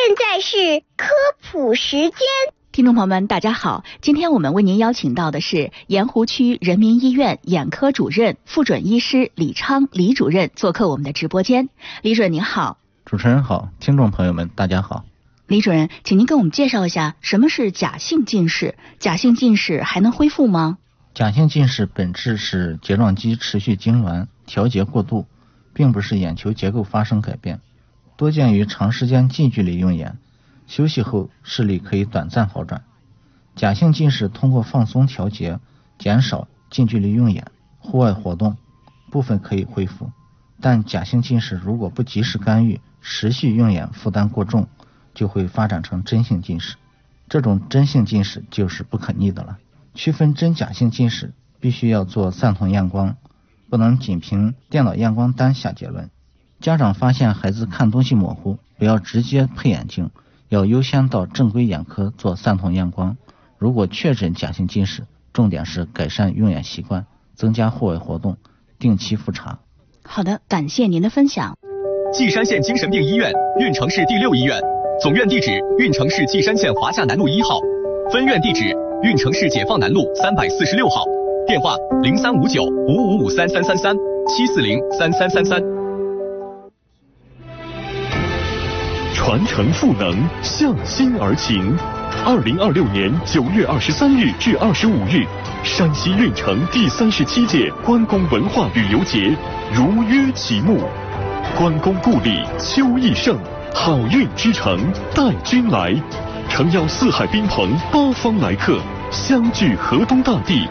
在是科普时间。 听众朋友们，大家好，今天我们为您邀请到的是盐湖区人民医院眼科主任、副准医师李昌李主任做客我们的直播间。李主任您好。 主持人好，听众朋友们大家好。 李主任，请您跟我们介绍一下什么是假性近视，假性近视还能恢复吗？ 假性近视本质是睫状肌持续痉挛、调节过度，并不是眼球结构发生改变，多见于长时间近距离用眼，休息后视力可以短暂好转。假性近视通过放松调节，减少近距离用眼、户外活动，部分可以恢复。但假性近视如果不及时干预，持续用眼负担过重，就会发展成真性近视。这种真性近视就是不可逆的了。区分真假性近视必须要做散瞳验光，不能仅凭电脑验光单下结论。家长发现孩子看东西模糊，不要直接配眼镜，要优先到正规眼科做散瞳验光。如果确诊假性近视，重点是改善用眼习惯，增加户外活动，定期复查。 好的，感谢您的分享。 稷山县精神病医院运城市第6医院，总院地址运城市稷山县华夏南路1号，分院地址运城市解放南路346号，电话035955533337403333。 传承赋能，向心而行。2026年9月23日至25日，山西运城第37届关公文化旅游节如约启幕。关公故里秋意盛，好运之城带君来，诚邀四海宾朋8方来客，相聚河东大地，